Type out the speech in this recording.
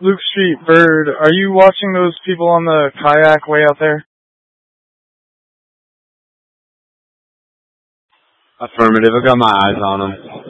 Luke Street Bird, are you watching those people on the kayak way out there? Affirmative. I got my eyes on them.